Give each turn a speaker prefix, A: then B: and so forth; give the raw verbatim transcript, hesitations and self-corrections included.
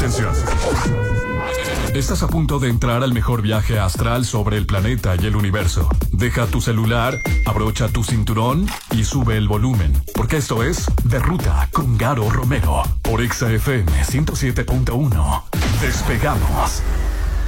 A: Atención. Estás a punto de entrar al mejor viaje astral sobre el planeta y el universo. Deja tu celular, abrocha tu cinturón y sube el volumen, porque esto es De Ruta con Garo Romero por Exa F M ciento siete punto uno. Despegamos.